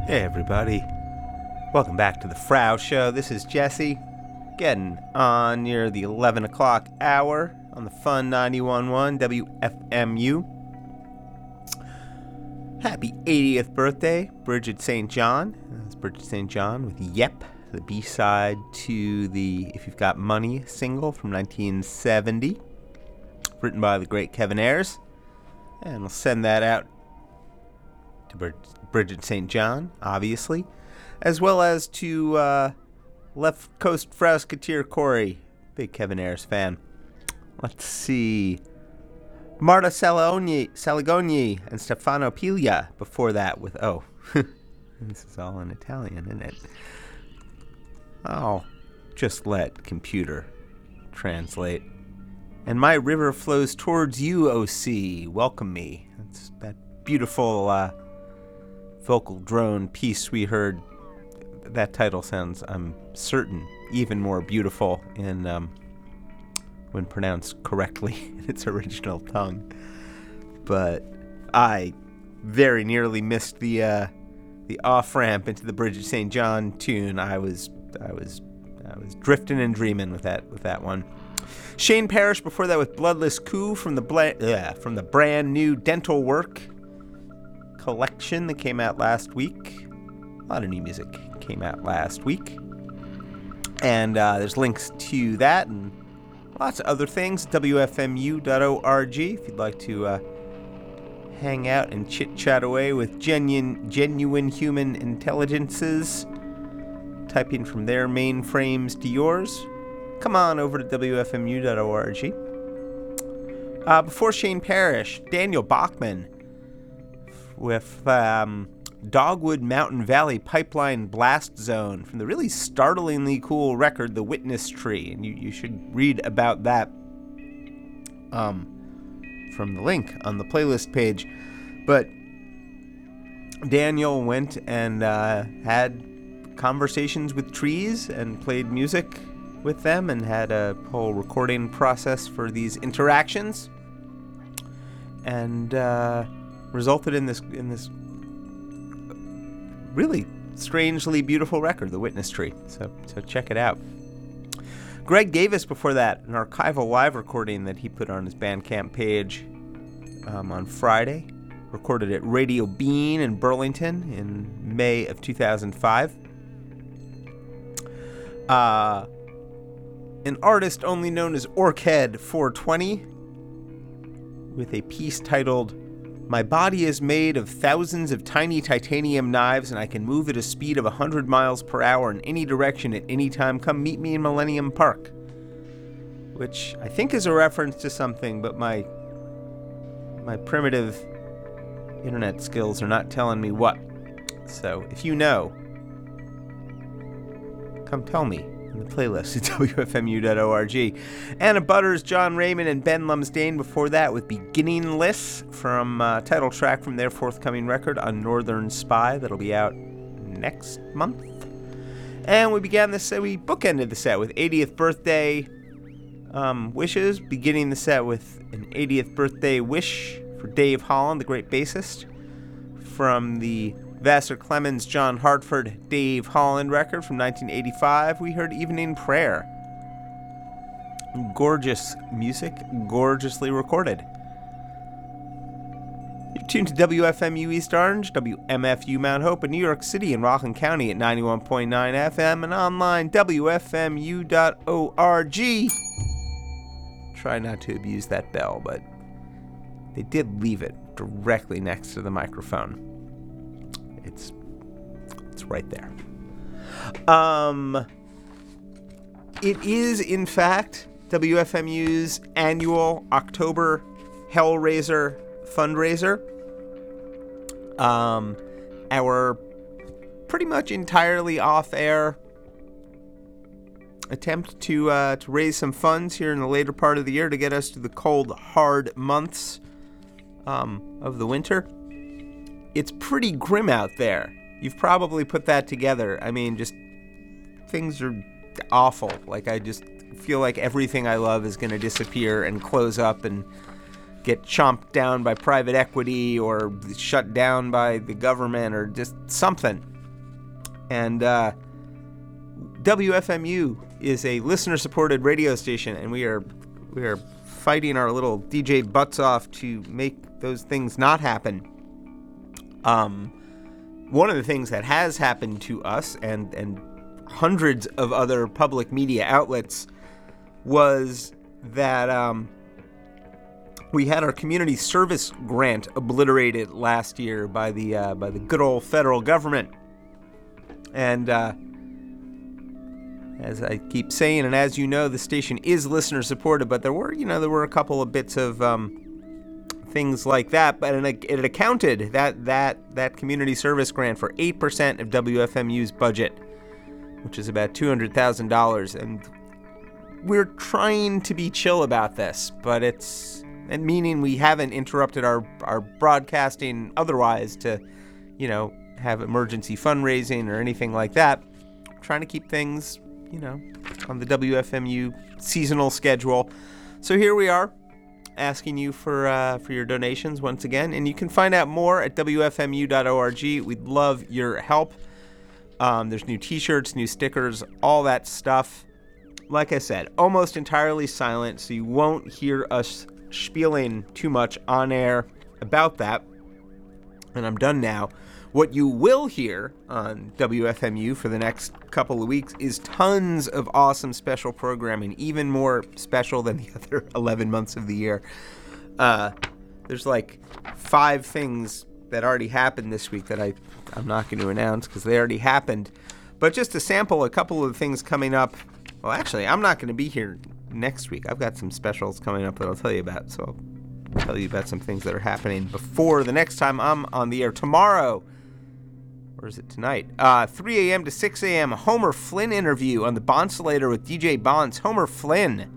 Hey everybody, welcome back to the Frau Show. This is Jesse, getting on near the 11 o'clock hour on the Fun 91.1 WFMU. Happy 80th birthday, Bridget St. John. That's Bridget St. John with Yep, the B-side to the If You've Got Money single from 1970, written by the great Kevin Ayers. And we'll send that out to Bridget St. John, obviously, as well as to Left Coast Frauskateer Corey, big Kevin Ayers fan. Let's see. Marta Saligoni and Stefano Piglia before that with, this is all in Italian, isn't it? Oh, just let computer translate. And My River Flows Towards You, O.C. Welcome Me. That's that beautiful vocal drone piece we heard. That title sounds, I'm certain, even more beautiful in when pronounced correctly in its original tongue. But I very nearly missed the off-ramp into the Bridget St. John tune. I was drifting and dreaming with that one. Shane Parrish before that with Bloodless Coup from the brand new Dental Work collection that came out last week. A lot of new music came out last week. And there's links to that and lots of other things. WFMU.org if you'd like to hang out and chit-chat away with genuine human intelligences, typing from their mainframes to yours. Come on over to WFMU.org. Before Shane Parrish, Daniel Bachman with Dogwood Mountain Valley Pipeline Blast Zone from the really startlingly cool record, The Witness Tree. And you should read about that from the link on the playlist page. But Daniel went and had conversations with trees and played music with them and had a whole recording process for these interactions, and resulted in this really strangely beautiful record, The Witness Tree. So check it out. Greg Gavis before that, an archival live recording that he put on his Bandcamp page on Friday. Recorded at Radio Bean in Burlington in May of 2005. An artist only known as Orchid 420 with a piece titled My Body is Made of Thousands of Tiny Titanium Knives and I Can Move at a Speed of 100 miles per hour in any direction at any time. Come meet me in Millennium Park. Which I think is a reference to something, but my primitive internet skills are not telling me what. So if you know, come tell me. The playlist at WFMU.org. Anna Butters, John Raymond, and Ben Lumsdaine before that with Beginningless from title track from their forthcoming record on Northern Spy that'll be out next month. And we bookended the set with 80th birthday wishes, beginning the set with an 80th birthday wish for Dave Holland, the great bassist, from the Vassar Clemens, John Hartford, Dave Holland record from 1985. We heard Evening Prayer. Gorgeous music, gorgeously recorded. You're tuned to WFMU East Orange, WMFU Mount Hope in New York City and Rockland County at 91.9 FM and online WFMU.org. Try not to abuse that bell, but they did leave it directly next to the microphone. It's right there. It is, in fact, WFMU's annual October Hellraiser fundraiser. Our pretty much entirely off-air attempt to raise some funds here in the later part of the year to get us to the cold, hard months of the winter. It's pretty grim out there. You've probably put that together. I mean, just things are awful. Like, I just feel like everything I love is going to disappear and close up and get chomped down by private equity or shut down by the government or just something. And WFMU is a listener-supported radio station, and we are fighting our little DJ butts off to make those things not happen. One of the things that has happened to us and hundreds of other public media outlets was that we had our community service grant obliterated last year by the good old federal government. And as I keep saying, and as you know, the station is listener supported, but there were a couple of bits of things like that, but it accounted that community service grant for 8% of WFMU's budget, which is about $200,000. And we're trying to be chill about this, but meaning we haven't interrupted our broadcasting otherwise to, have emergency fundraising or anything like that. We're trying to keep things, on the WFMU seasonal schedule. So here we are, asking you for your donations once again, and you can find out more at WFMU.org. We'd love your help. There's new t-shirts, new stickers, all that stuff. Like I said, almost entirely silent, so you won't hear us spieling too much on air about that. And I'm done now. What you will hear on WFMU for the next couple of weeks is tons of awesome special programming, even more special than the other 11 months of the year. There's like 5 things that already happened this week that I'm not going to announce because they already happened. But just to sample a couple of things coming up. Well, actually, I'm not going to be here next week. I've got some specials coming up that I'll tell you about. So I'll tell you about some things that are happening before the next time I'm on the air. Tomorrow, or is it tonight? 3 a.m. to 6 a.m. Homer Flynn interview on the Bonsolator with DJ Bonds. Homer Flynn.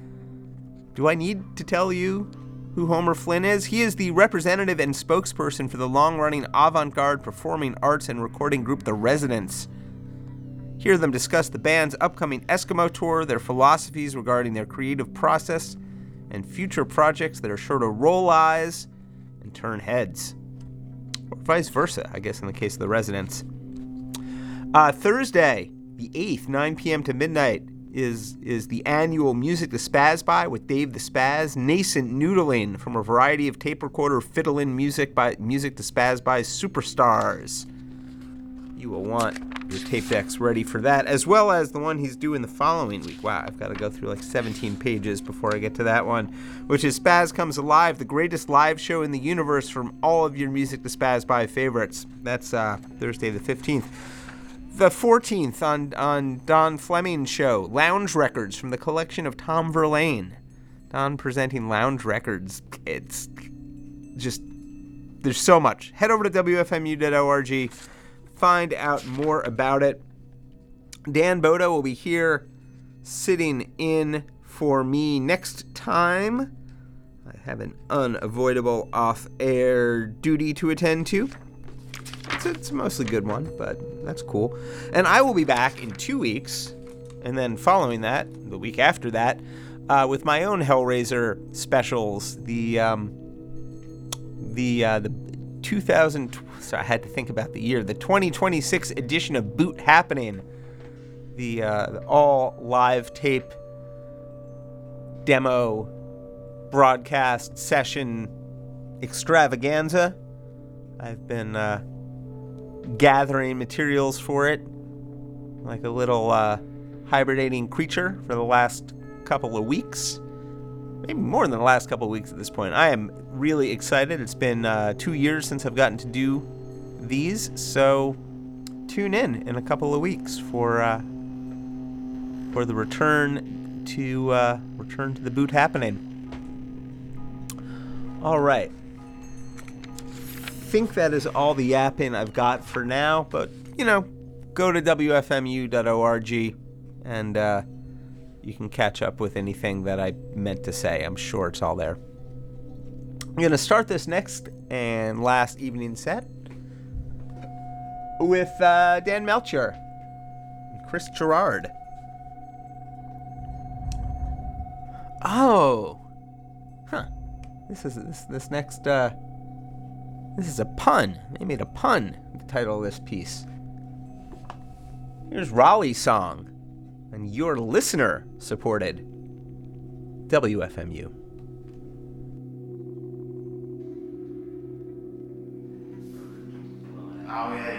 Do I need to tell you who Homer Flynn is? He is the representative and spokesperson for the long-running avant-garde performing arts and recording group The Residents. Hear them discuss the band's upcoming Eskimo tour, their philosophies regarding their creative process, and future projects that are sure to roll eyes and turn heads. Or vice versa, I guess, in the case of The Residents. Thursday, the 8th, 9 p.m. to midnight, is the annual Music to Spaz By with Dave the Spaz. Nascent noodling from a variety of tape recorder fiddle-in music by Music to Spaz By superstars. You will want your tape decks ready for that, as well as the one he's doing the following week. Wow, I've got to go through like 17 pages before I get to that one, which is Spaz Comes Alive, the greatest live show in the universe from all of your Music to Spaz By favorites. That's Thursday the 15th. The 14th on Don Fleming's show, Lounge Records from the collection of Tom Verlaine. Don presenting Lounge Records. It's just, there's so much. Head over to WFMU.org. Find out more about it. Dan Boda will be here sitting in for me next time. I have an unavoidable off-air duty to attend to. It's a mostly good one, but that's cool. And I will be back in 2 weeks, and then following that, the week after that, with my own Hellraiser specials. The 2000. So I had to think about the year. The 2026 edition of Boot Happening, the all live tape demo broadcast session extravaganza. I've been gathering materials for it like a little hibernating creature for the last couple of weeks. Maybe more than the last couple of weeks at this point. I am really excited. It's been 2 years since I've gotten to do these, so tune in a couple of weeks for the return to the Boot Happening. All right. I think that is all the yapping I've got for now, but go to WFMU.org and you can catch up with anything that I meant to say. I'm sure it's all there. I'm going to start this next and last evening set with Dan Melchior and Chris Gerard. Oh. Huh. This next this is a pun. They made a pun with the title of this piece. Here's Raleigh's song, and your listener-supported WFMU. Oh, yeah.